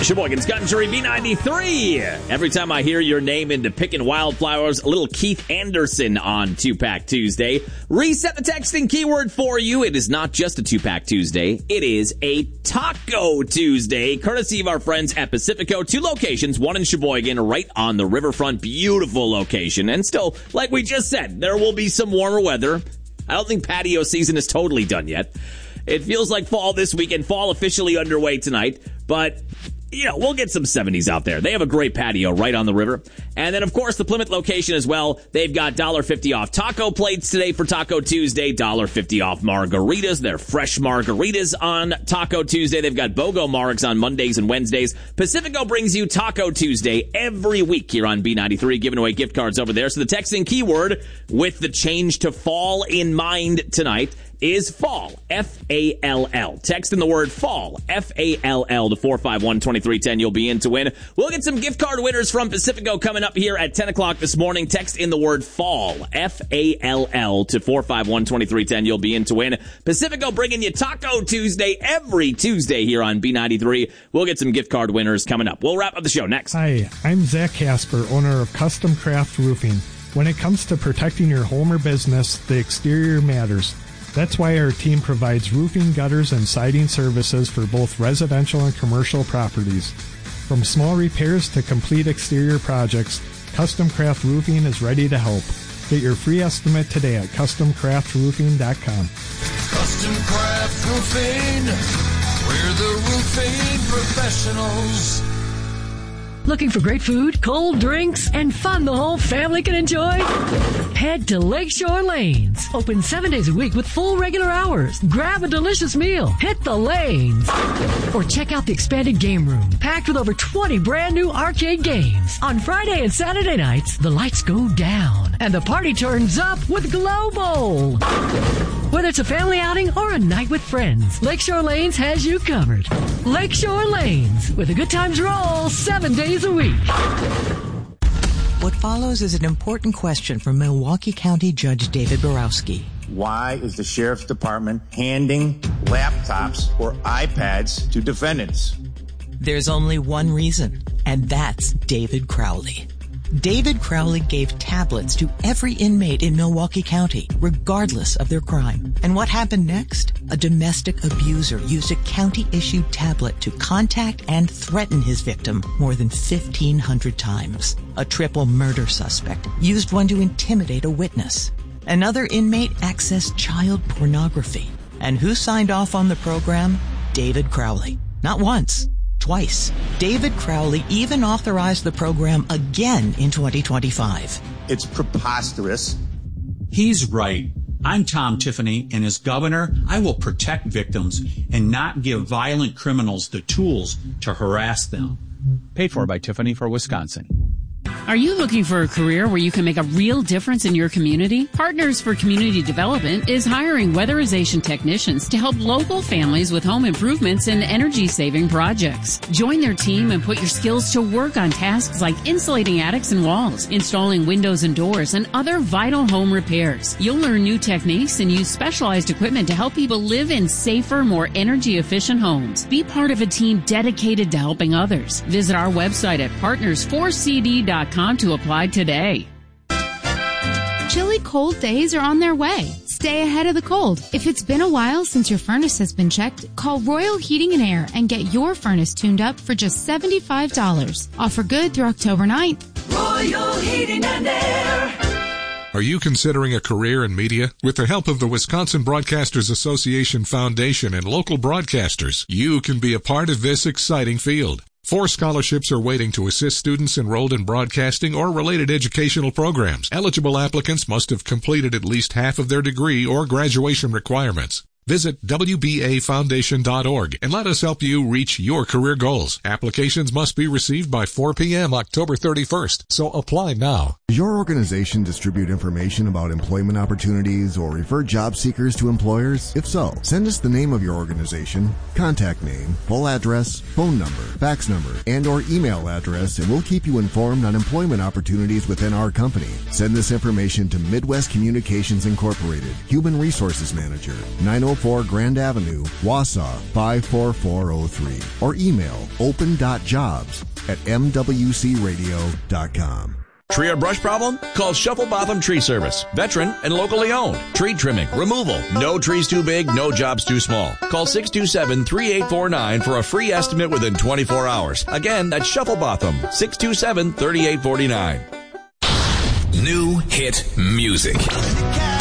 Sheboygan's Country B93. Every time I hear your name into Pickin' Wildflowers, a little Keith Anderson on 2-Pack Tuesday. Reset the texting keyword for you. It is not just a 2-Pack Tuesday. It is a Taco Tuesday, courtesy of our friends at Pacifico. 2 locations, one in Sheboygan, right on the riverfront. Beautiful location. And still, like we just said, there will be some warmer weather. I don't think patio season is totally done yet. It feels like fall this weekend. Fall officially underway tonight. But we'll get some 70s out there. They have a great patio right on the river. And then, of course, the Plymouth location as well. They've got $1.50 off taco plates today for Taco Tuesday, $1.50 off margaritas. They're fresh margaritas on Taco Tuesday. They've got BOGO Margs on Mondays and Wednesdays. Pacifico brings you Taco Tuesday every week here on B93, giving away gift cards over there. So the texting keyword with the change to fall in mind tonight is fall, F-A-L-L. Text in the word fall, F-A-L-L to 451-2310. You'll be in to win. We'll get some gift card winners from Pacifico coming up here at 10 o'clock this morning. Text in the word fall, F-A-L-L to 451-2310. You'll be in to win. Pacifico bringing you Taco Tuesday every Tuesday here on B93. We'll get some gift card winners coming up. We'll wrap up the show next. Hi, I'm Zach Casper, owner of Custom Craft Roofing. When it comes to protecting your home or business, the exterior matters. That's why our team provides roofing, gutters, and siding services for both residential and commercial properties. From small repairs to complete exterior projects, Custom Craft Roofing is ready to help. Get your free estimate today at CustomCraftRoofing.com. Custom Craft Roofing, we're the roofing professionals. Looking for great food, cold drinks, and fun the whole family can enjoy? Head to Lakeshore Lanes. Open 7 days a week with full regular hours. Grab a delicious meal. Hit the lanes. Or check out the expanded game room, packed with over 20 brand new arcade games. On Friday and Saturday nights, the lights go down and the party turns up with Glow Bowl. Whether it's a family outing or a night with friends, Lakeshore Lanes has you covered. Lakeshore Lanes, with a good times roll 7 days a week. What follows is an important question from Milwaukee County Judge David Borowski. Why is the Sheriff's Department handing laptops or iPads to defendants? There's only one reason, and that's David Crowley. David Crowley gave tablets to every inmate in Milwaukee County, regardless of their crime. And what happened next? A domestic abuser used a county-issued tablet to contact and threaten his victim more than 1,500 times. A triple murder suspect used one to intimidate a witness. Another inmate accessed child pornography. And who signed off on the program? David Crowley. Not once. Twice. David Crowley even authorized the program again in 2025. It's preposterous. He's right. I'm Tom Tiffany, and as governor, I will protect victims and not give violent criminals the tools to harass them. Paid for by Tiffany for Wisconsin. Are you looking for a career where you can make a real difference in your community? Partners for Community Development is hiring weatherization technicians to help local families with home improvements and energy-saving projects. Join their team and put your skills to work on tasks like insulating attics and walls, installing windows and doors, and other vital home repairs. You'll learn new techniques and use specialized equipment to help people live in safer, more energy-efficient homes. Be part of a team dedicated to helping others. Visit our website at partners4cd.com to apply today. Chilly cold days are on their way. Stay ahead of the cold. If it's been a while since your furnace has been checked, call Royal Heating and Air and get your furnace tuned up for just $75. Offer good through October 9th. Royal Heating and Air. Are you considering a career in media? With the help of the Wisconsin Broadcasters Association Foundation and local broadcasters, you can be a part of this exciting field. 4 scholarships are waiting to assist students enrolled in broadcasting or related educational programs. Eligible applicants must have completed at least half of their degree or graduation requirements. Visit WBAFoundation.org and let us help you reach your career goals. Applications must be received by 4 p.m. October 31st, so apply now. Does your organization distribute information about employment opportunities or refer job seekers to employers? If so, send us the name of your organization, contact name, full address, phone number, fax number, and or email address, and we'll keep you informed on employment opportunities within our company. Send this information to Midwest Communications Incorporated, Human Resources Manager, 908 404 Grand Avenue, Wausau 54403, or email open.jobs@mwcradio.com. Tree or brush problem? Call Shuffle Botham Tree Service. Veteran and locally owned. Tree trimming, removal. No trees too big, no jobs too small. Call 627-3849 for a free estimate within 24 hours. Again, that's Shuffle Botham, 627-3849. New hit music.